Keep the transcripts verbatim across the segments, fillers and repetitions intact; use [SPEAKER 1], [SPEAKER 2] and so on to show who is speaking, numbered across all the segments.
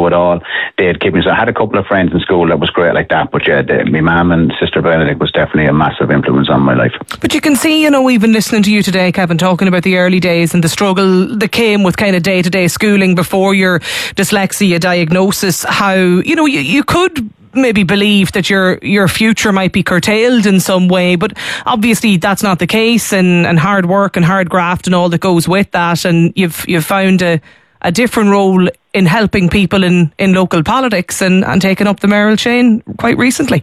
[SPEAKER 1] do it all. They'd keep me. So I had a couple of friends in school that was great like that. But yeah, the, my mum and sister Benedict was definitely a massive influence on my life.
[SPEAKER 2] But you can see, you know, even listening to you today, Kevin, talking about the early days and the struggle that came with kind of day-to-day schooling before your dyslexia diagnosis, how, you know, you, you could maybe believe that your your future might be curtailed in some way, but obviously that's not the case, and, and hard work and hard graft and all that goes with that, and you've you've found a, a different role in helping people in, in local politics and, and taking up the mayoral chain quite recently.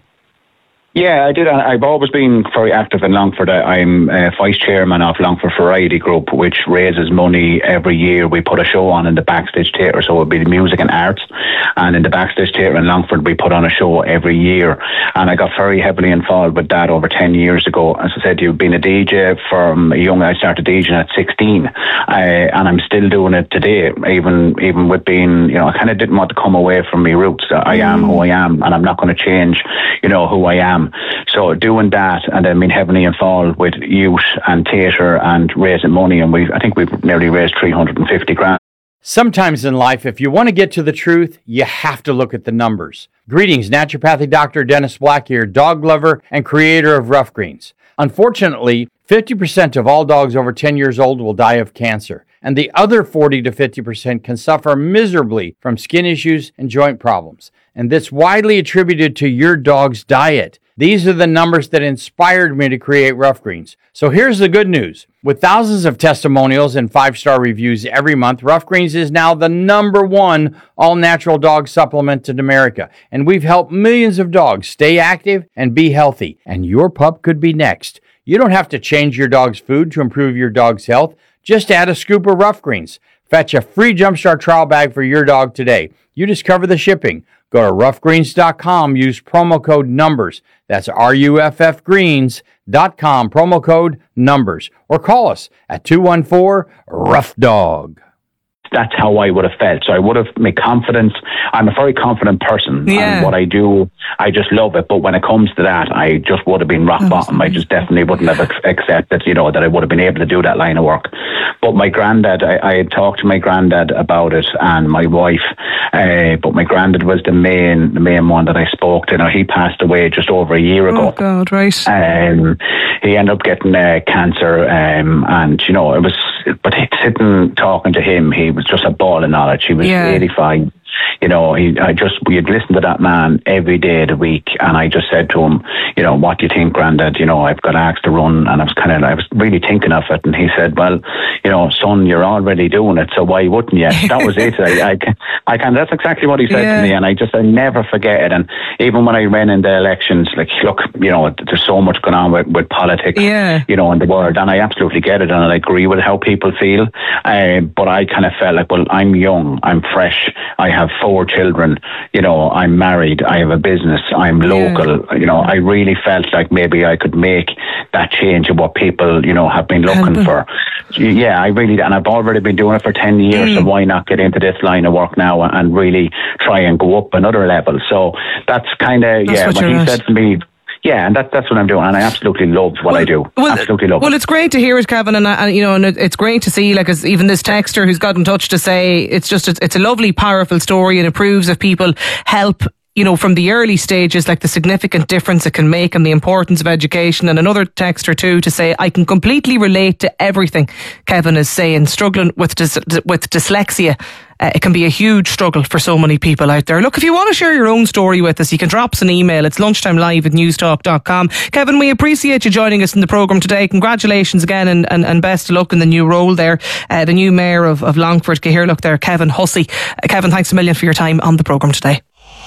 [SPEAKER 1] Yeah, I did. I've always been very active in Longford. I'm uh, vice chairman of Longford Variety Group, which raises money every year. We put a show on in the Backstage Theatre, so it would be music and arts. And in the Backstage Theatre in Longford, we put on a show every year. And I got very heavily involved with that over ten years ago. As I said, you've been a D J from young. I started DJing at sixteen, uh, and I'm still doing it today. Even even with being, you know, I kind of didn't want to come away from my roots. I am who I am, and I'm not going to change, you know, who I am. So doing that, and then being heavily involved with youth and theatre and raising money, and we I think we've nearly raised three hundred fifty grand.
[SPEAKER 3] Sometimes in life, if you want to get to the truth, you have to look at the numbers. Greetings, naturopathic doctor Dennis Black here, dog lover and creator of Rough Greens. Unfortunately, fifty percent of all dogs over ten years old will die of cancer, and the other forty to fifty percent can suffer miserably from skin issues and joint problems. And that's widely attributed to your dog's diet. These are the numbers that inspired me to create Rough Greens. So here's the good news. With thousands of testimonials and five-star reviews every month, Rough Greens is now the number one all-natural dog supplement in America. And we've helped millions of dogs stay active and be healthy. And your pup could be next. You don't have to change your dog's food to improve your dog's health. Just add a scoop of Rough Greens. Fetch a free Jumpstart trial bag for your dog today. You just cover the shipping. Go to rough greens dot com, use promo code NUMBERS. That's R U F F greens dot com, promo code NUMBERS. Or call us at two one four, ROUGH DOG.
[SPEAKER 1] That's how I would have felt. So I would have made confidence. I'm a very confident person.
[SPEAKER 2] Yeah.
[SPEAKER 1] And what I do, I just love it. But when it comes to that, I just would have been rock bottom. I just definitely wouldn't have accepted, you know, that I would have been able to do that line of work. But my granddad, I, I had talked to my granddad about it, and my wife, uh, but my granddad was the main, the main one that I spoke to. Now, he passed away just over a year ago.
[SPEAKER 2] Oh, God, right.
[SPEAKER 1] Um, he ended up getting uh, cancer, um, and, you know, it was, but sitting talking to him, he was just a ball of knowledge. He was
[SPEAKER 2] yeah.
[SPEAKER 1] eighty-five. You know, he, I just, we had listened to that man every day of the week, and I just said to him, you know, what do you think, Grandad? You know, I've got asked to run, and I was kind of, I was really thinking of it, and he said, well, you know, son, you're already doing it, so why wouldn't you? That was it. I, I, I can, that's exactly what he said yeah. to me, and I just, I never forget it. And even when I ran in the elections, like, look, you know, there's so much going on with, with politics,
[SPEAKER 2] yeah.
[SPEAKER 1] you know, in the world, and I absolutely get it, and I agree with how people feel, uh, but I kind of felt like, well, I'm young, I'm fresh, I have four children, you know, I'm married, I have a business, I'm local, yeah. you know, I really felt like maybe I could make that change of what people, you know, have been looking for. Yeah, I really, and I've already been doing it for ten years, mm. so why not get into this line of work now and really try and go up another level? So that's kind of, yeah, when he at. said to me, yeah, and that, that's what I'm doing, and I absolutely love what
[SPEAKER 2] well,
[SPEAKER 1] I do.
[SPEAKER 2] Well,
[SPEAKER 1] absolutely love
[SPEAKER 2] well,
[SPEAKER 1] it.
[SPEAKER 2] Well, it's great to hear it, Kevin, and, and you know, and it's great to see, like, as even this texter who's got in touch to say it's just it's, it's a lovely, powerful story, and it proves if people help, you know, from the early stages, like the significant difference it can make and the importance of education. And another texter too to say, I can completely relate to everything Kevin is saying. Struggling with dys- with dyslexia, uh, it can be a huge struggle for so many people out there. Look, if you want to share your own story with us, you can drop us an email. It's lunchtime live at newstalk dot com. Kevin, we appreciate you joining us in the programme today. Congratulations again, and, and, and best of luck in the new role there. Uh, the new mayor of, of Longford, Cahirlock there, Kevin Hussey. Uh, Kevin, thanks a million for your time on the programme today.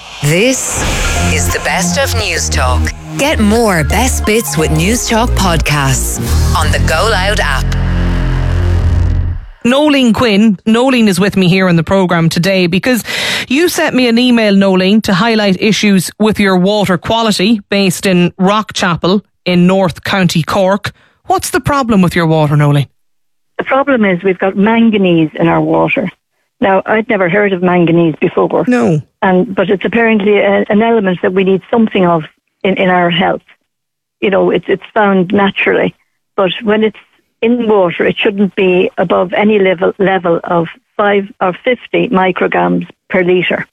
[SPEAKER 4] This is the best of News Talk. Get more best bits with News Talk podcasts on the Go Loud app.
[SPEAKER 2] Nolene Quinn. Nolene is with me here on the programme today because you sent me an email, Nolene, to highlight issues with your water quality based in Rockchapel in North County Cork. What's the problem with your water, Nolene?
[SPEAKER 5] The problem is we've got manganese in our water. Now, I'd never heard of manganese before.
[SPEAKER 2] No.
[SPEAKER 5] And but it's apparently a, an element that we need something of in, in our health. You know, it's it's found naturally. But when it's in water, it shouldn't be above any level level of five or fifty micrograms per litre.